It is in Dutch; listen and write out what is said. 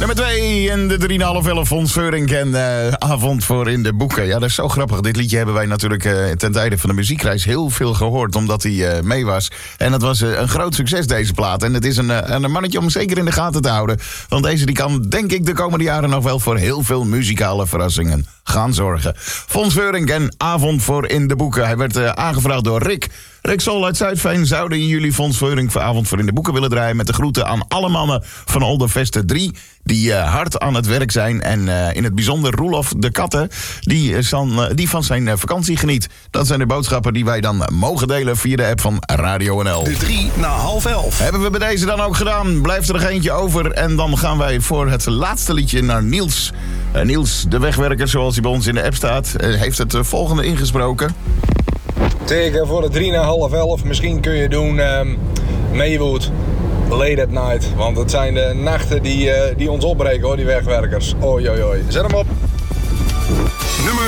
Nummer 2 in de 3,5 Fons Veurink en Avond voor in de boeken. Ja, dat is zo grappig. Dit liedje hebben wij natuurlijk ten tijde van de muziekreis heel veel gehoord, omdat hij mee was. En dat was een groot succes, deze plaat. En het is een mannetje om zeker in de gaten te houden. Want deze die kan, denk ik, de komende jaren nog wel voor heel veel muzikale verrassingen gaan zorgen. Fons Veurink en Avond voor in de boeken. Hij werd aangevraagd door Rick. Rick Sol uit Zuidveen. Zouden jullie Fons Veurink voor Avond voor in de boeken willen draaien? Met de groeten aan alle mannen van Oldervesten 3... die hard aan het werk zijn. En in het bijzonder Roelof de Katten, die van zijn vakantie geniet. Dat zijn de boodschappen die wij dan mogen delen via de app van Radio NL. De 10:50. Hebben we bij deze dan ook gedaan. Blijft er nog eentje over. En dan gaan wij voor het laatste liedje naar Niels. Niels, de wegwerker, zoals hij bij ons in de app staat, heeft het volgende ingesproken. Tegen voor de 10:50. Misschien kun je doen Maywood, Late at Night. Want het zijn de nachten die ons opbreken, hoor, die wegwerkers. Oei, oei, oei. Zet hem op. Nummer